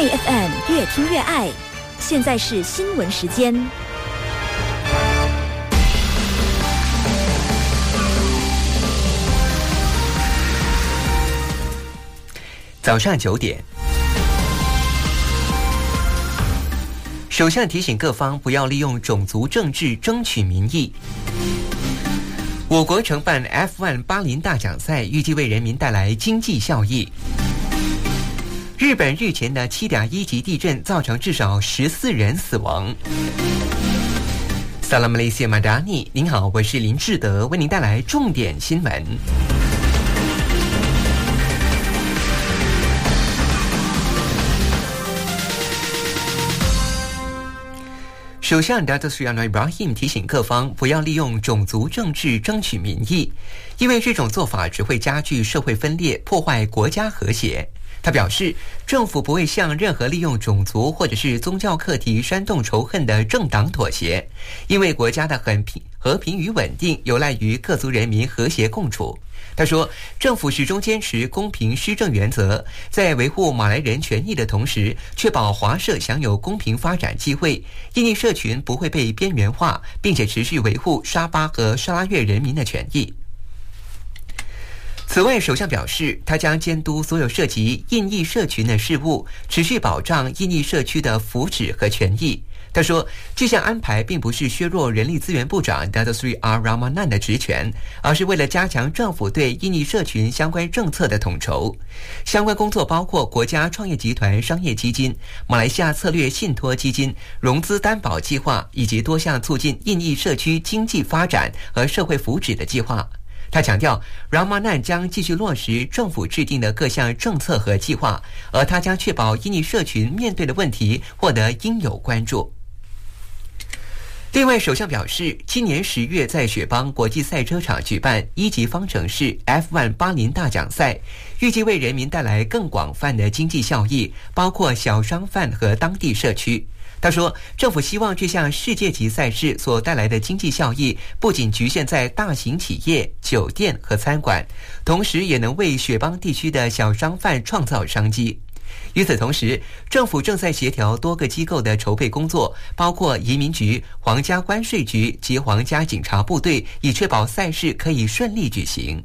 内 FM 越听越爱。现在是新闻时间。 早上9点，首相提醒各方不要利用种族政治争取民意。我国承办 F1 巴林大奖赛，预计为人民带来经济效益。日本日前的7.1级地震造成至少14人死亡。萨拉马雷西马达尼，您好，我是林志德，为您带来重点新闻。首相 Datuk Seri Anwar Ibrahim 提醒各方不要利用种族政治争取民意，因为这种做法只会加剧社会分裂，破坏国家和谐。他表示，政府不会向任何利用种族或者是宗教课题煽动仇恨的政党妥协，因为国家的和平与稳定有赖于各族人民和谐共处。他说，政府始终坚持公平施政原则，在维护马来人权益的同时，确保华社享有公平发展机会，印尼社群不会被边缘化，并且持续维护沙巴和沙拉越人民的权益。此外，首相表示，他将监督所有涉及印裔社群的事务，持续保障印裔社区的福祉和权益。他说，这项安排并不是削弱人力资源部长 Datuk Seri R. Ramanan 的职权，而是为了加强政府对印裔社群相关政策的统筹。相关工作包括国家创业集团商业基金、马来西亚策略信托基金、融资担保计划，以及多项促进印裔社区经济发展和社会福祉的计划。他强调 Ramanan 将继续落实政府制定的各项政策和计划，而他将确保印尼社群面对的问题获得应有关注。另外，首相表示，今年10月在雪邦国际赛车场举办1级方程式 F1 巴林大奖赛，预计为人民带来更广泛的经济效益，包括小商贩和当地社区。他说，政府希望这项世界级赛事所带来的经济效益不仅局限在大型企业、酒店和餐馆，同时也能为雪邦地区的小商贩创造商机。与此同时，政府正在协调多个机构的筹备工作，包括移民局、皇家关税局及皇家警察部队，以确保赛事可以顺利举行。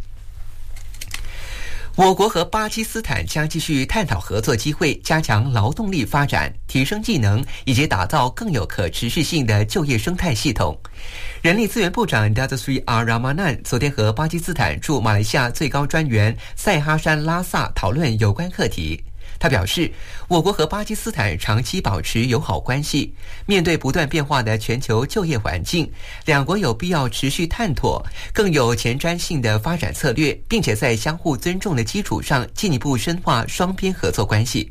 我国和巴基斯坦将继续探讨合作机会，加强劳动力发展，提升技能，以及打造更有可持续性的就业生态系统。人力资源部长 Datuk Seri R. Ramanan 昨天和巴基斯坦驻马来西亚最高专员塞哈山拉萨讨论有关课题。他表示，我国和巴基斯坦长期保持友好关系，面对不断变化的全球就业环境，两国有必要持续探讨更有前瞻性的发展策略，并且在相互尊重的基础上进一步深化双边合作关系。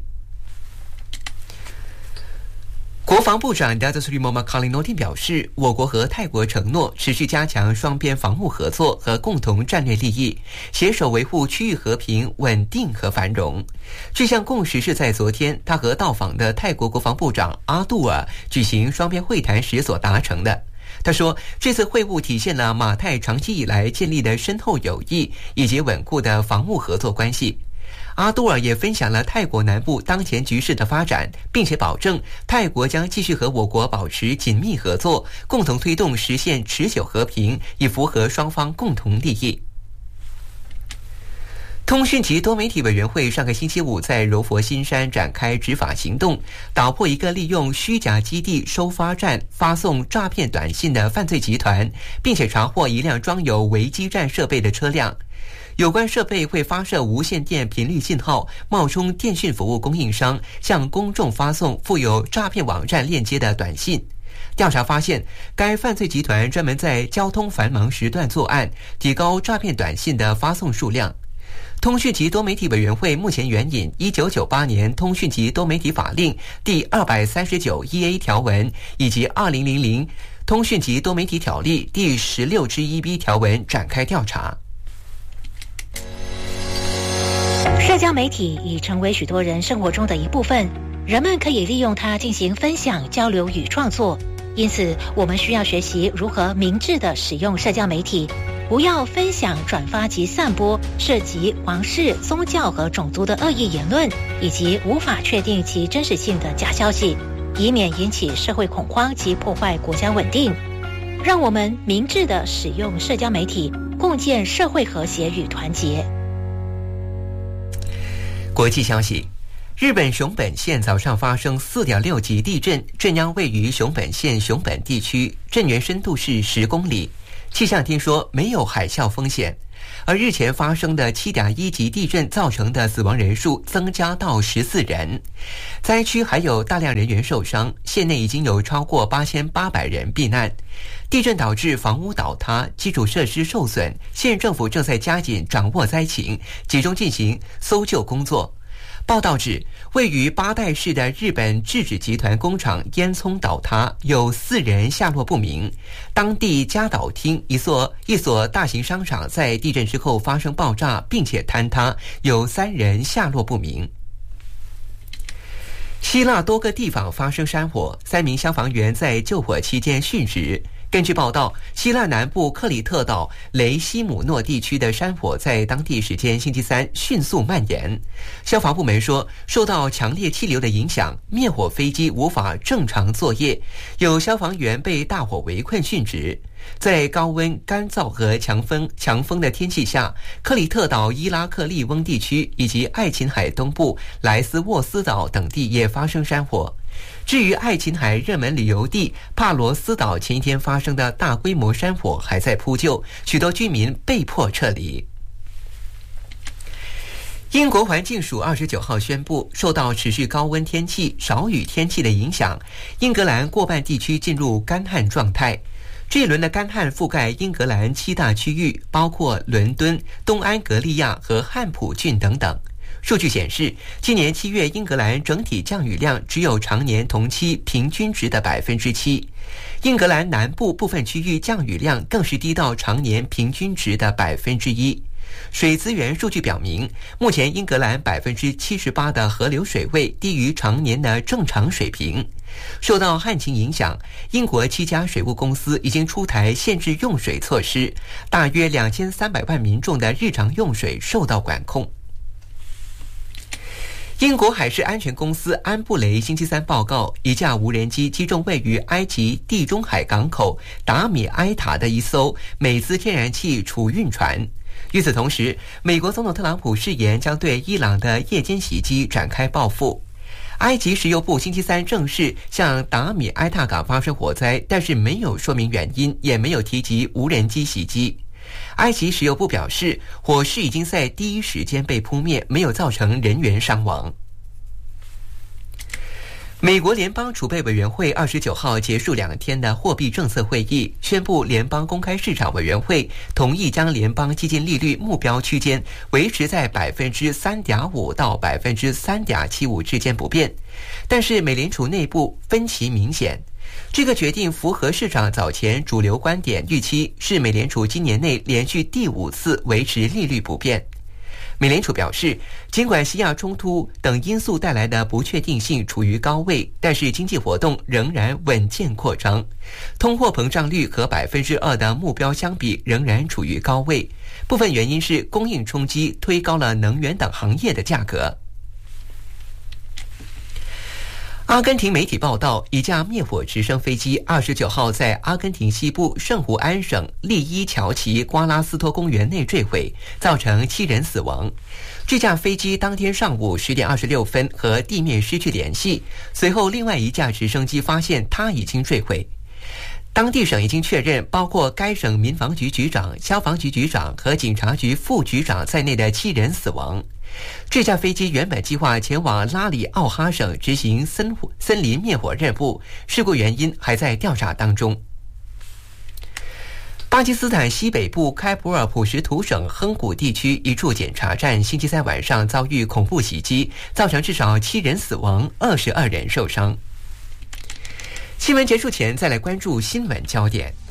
国防部长 Datuk Seri Mohammad Khalil Nordin 表示，我国和泰国承诺持续加强双边防务合作和共同战略利益，携手维护区域和平、稳定和繁荣。这项共识是在昨天他和到访的泰国国防部长阿杜尔举行双边会谈时所达成的。他说，这次会晤体现了马泰长期以来建立的深厚友谊以及稳固的防务合作关系。阿杜尔也分享了泰国南部当前局势的发展，并且保证泰国将继续和我国保持紧密合作，共同推动实现持久和平，以符合双方共同利益。通讯及多媒体委员会上个星期五在柔佛新山展开执法行动，打破一个利用虚假基地收发站发送诈骗短信的犯罪集团，并且查获一辆装有微基站设备的车辆。有关设备会发射无线电频率信号，冒充电讯服务供应商，向公众发送附有诈骗网站链接的短信。调查发现，该犯罪集团专门在交通繁忙时段作案，提高诈骗短信的发送数量。通讯及多媒体委员会目前援引1998年通讯及多媒体法令第239(1A) 条文，以及2000通讯及多媒体条例第16(1B) 条文展开调查。 社交媒体已成为许多人生活中的一部分，人们可以利用它进行分享、交流与创作。因此，我们需要学习如何明智地使用社交媒体， 不要分享、转发及散播涉及皇室、宗教和种族的恶意言论，以及无法确定其真实性的假消息，以免引起社会恐慌及破坏国家稳定。让我们明智地使用社交媒体，共建社会和谐与团结。 国际消息，日本熊本县早上发生4.6级地震，震央位于熊本县熊本地区，震源深度是10公里。气象厅说没有海啸风险。而日前发生的7.1级地震造成的死亡人数增加到14人，灾区还有大量人员受伤，县内已经有超过8800人避难。地震导致房屋倒塌，基础设施受损，县政府正在加紧掌握灾情，集中进行搜救工作。报道指，位于八代市的日本制纸集团工厂烟囱倒塌，有4人下落不明。当地加岛町一所大型商场在地震之后发生爆炸，并且坍塌，有3人下落不明。希腊多个地方发生山火，3名消防员在救火期间殉职。根据报道，希腊南部克里特岛雷西姆诺地区的山火在当地时间星期三迅速蔓延。消防部门说，受到强烈气流的影响，灭火飞机无法正常作业，有消防员被大火围困殉职。在高温、干燥和强风的天气下，克里特岛伊拉克利翁地区以及爱琴海东部莱斯沃斯岛等地也发生山火。至于爱琴海热门旅游地帕罗斯岛前一天发生的大规模山火还在扑救，许多居民被迫撤离。英国环境署29号宣布，受到持续高温天气、少雨天气的影响，英格兰过半地区进入干旱状态。这一轮的干旱覆盖英格兰7大区域，包括伦敦、东安格利亚和汉普郡等等。数据显示，今年7月英格兰整体降雨量只有常年同期平均值的7%，英格兰南部部分区域降雨量更是低到常年平均值的1%。水资源数据表明，目前英格兰78%的河流水位低于常年的正常水平。受到旱情影响，英国7家水务公司已经出台限制用水措施，大约2300万民众的日常用水受到管控。英国海事安全公司安布雷星期三报告，一架无人机击中位于埃及地中海港口达米埃塔的一艘美资天然气储运船。与此同时，美国总统特朗普誓言将对伊朗的夜间袭击展开报复。埃及石油部星期三正式向达米埃塔港发生火灾，但是没有说明原因，也没有提及无人机袭击。埃及石油部表示，火势已经在第一时间被扑灭，没有造成人员伤亡。美国联邦储备委员会29号结束2天的货币政策会议，宣布联邦公开市场委员会同意将联邦基金利率目标区间维持在 3.5% 到 3.75% 之间不变，但是美联储内部分歧明显。这个决定符合市场早前主流观点预期，是美联储今年内连续第5次维持利率不变。美联储表示，尽管西亚冲突等因素带来的不确定性处于高位，但是经济活动仍然稳健扩张，通货膨胀率和 2% 的目标相比仍然处于高位，部分原因是供应冲击推高了能源等行业的价格。阿根廷媒体报道，一架灭火直升飞机29号在阿根廷西部圣胡安省利伊乔奇瓜拉斯托公园内坠毁，造成7人死亡。这架飞机当天上午10点26分和地面失去联系，随后另外一架直升机发现它已经坠毁。当地省已经确认，包括该省民防局局长、消防局局长和警察局副局长在内的7人死亡。这架飞机原本计划前往拉里奥哈省执行森林灭火任务，事故原因还在调查当中。巴基斯坦西北部开普尔普什图省亨古地区一处检查站星期三晚上遭遇恐怖袭击，造成至少7人死亡，22人受伤。新闻结束前，再来关注新闻焦点。